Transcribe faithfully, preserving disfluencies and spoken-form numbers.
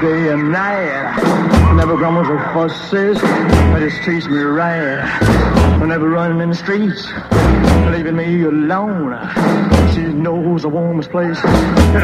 day and night. Never grumbles or fusses, but just treats me right. Never running in the streets, leaving me alone. She knows the warmest place that